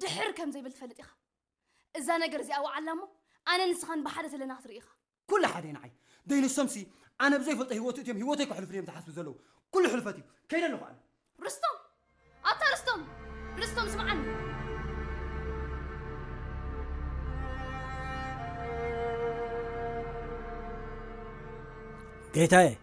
دحر كم زي بلتفلت إخا إذا نجر زي أو علمه أنا نسخن بحدث اللي ناطر إخا كل حد ينعي دين الشمسي أنا بزي فلت هيوتي تيم هيوتي كحلف ليم تحسب زلو كل حلفتي كينا نفعل رستم أتا رستم اسمعني جيتاي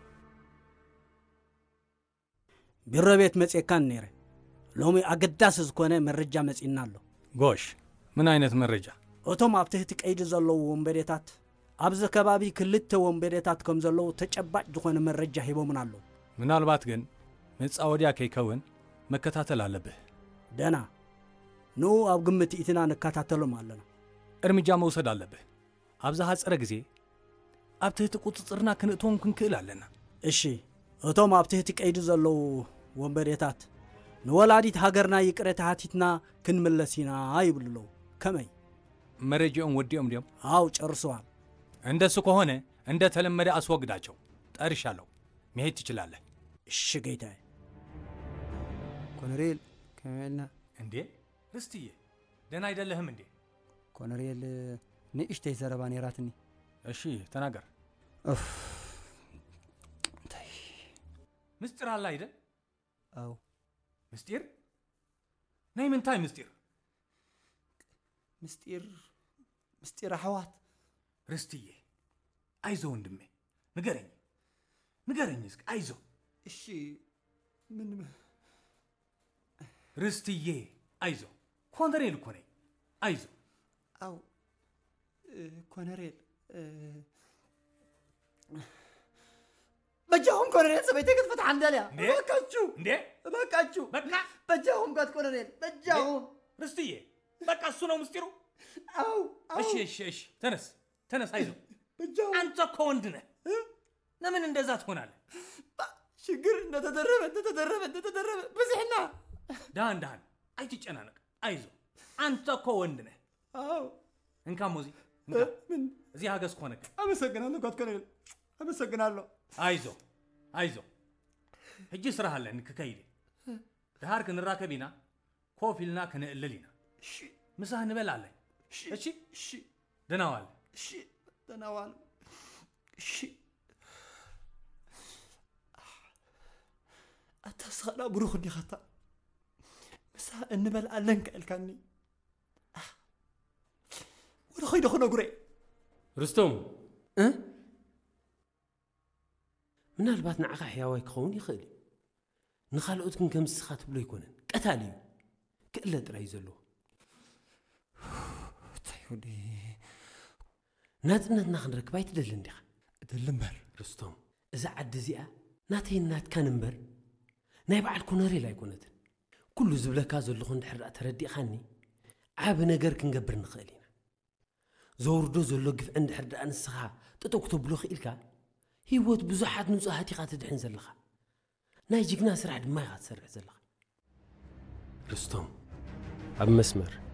بالربيت مصيكان نيره لومي اقداس زكونه مرجا مصينالو غوش من አይነት መረጃ ኦቶም ኣብትህቲ ቀይድ ዘለው ወንበዴታት ኣብዘ ከባቢ ክልተ ወንበዴታት ከም ዘለው ተጨባጭ ዝኾነ መረጃ ሂቦምናሉ ምናልባት ግን መጻወዲያ ከይከውን መከታተል አለብህ ደና ኑ ኣብ ግምት ኢትና ነካታተሎም አለና እርምጃ መውሰድ አለብህ ኣብዛ ሐጽረ ጊዜ ኣብትህቲ ቁጥጥርና ክንእቶም ክንክእል አለና እሺ ኦቶም ኣብትህቲ ቀይድ ዘለው ወንበዴታት ንወላዲት ሃገርና ይቅረታ ሃቲትና ክንመለሲና ይብሉሎ ከመይ መረጃውን ወዲዮም ዲዮም አው ጨርሰዋል እንደሱ ከሆነ እንደ ተለመደ አስወግዳቸው ጠርሻለሁ መሄድ ትችላለህ እሺ ጌታዬ ኮሎኔል ከመልና እንዴ ርስትዬ ደና አይደለህም እንዴ ኮሎኔል ንእሽተይ ዘረባ ነራትኒ እሺ ተናገር ኡፍ ምስጢር አለ አይደል አው ምስጢር ናይ ምንታይ ምስጢር አሕዋት ርስትዬ አይዞ ወንድሜ ንገረኝ እስኪ አይዞ እሺ ምን ርስትዬ አይዞ ኮሎኔል እኮ ነኝ አይዞ አው ኮሎኔል بجاهم كولونيل سبيتك تفتح عندليا بكاچو بكا بجاهم قد كولونيل بجاهم رستيه بكا سنو مستيرو او ايش تنس هايزو بجاهم انت كوندنا لمن እንደዛ ትሆናለህ ሽግር እንደተደረበ በዚህና ዳን አይትጨናነቅ አይዞ አንተ ኮወንድነ አው እንካ ሙዚ ምን እዚህ ሀገስ ኮነክ አመሰግናለሁ ጋት ኮሎኔል አመሰግናለሁ አይዞ እጂ ስራሃለን ከከይደ ዳር ከንራከቢና ኮፊልና ከነእልሊና እሺ ምሳህ እንበላለን እሺ ደናዋል እሺ አታስኸላ ብሩኽ ዲኸታ ምሳህ እንበላለን ከልካኒ ወደ ኸይደ ኸነጉሬ رستم ምናልባት ንዓኻ ሕያዋይ ክኸውን ይኽእል ንኻልኦት ግን ከም ስኻት ብሎ ይኮነን ቀታሊ ክእለ ጥራይ ዘሎ ታይሁዲ ናጽነትና ክንረክብ ኣይትደሊ እንዲኻ እደሊ እምበር ርስቶም እዛ ዓዲ እዚኣ ናተይን ናትካን እምበር ናይ በዓል ኮሎኔል ኣይኮነትን ኩሉ ዝብለካ ዘለኹ እንድሕር ተረዲእኻኒ ዓብ ነገር ክንገብር ንኽእል ኢና ዘውርዶ ዘሎ ግፍዕ እንድሕር ደኣ ንስኻ ጥጦ ክተብሎ ኽኢልካ هيوت بزحات نزهاتي قاتدحن زلخا ناي جيكنا سرع دماغ تسرع زلخا رستم اب مسمر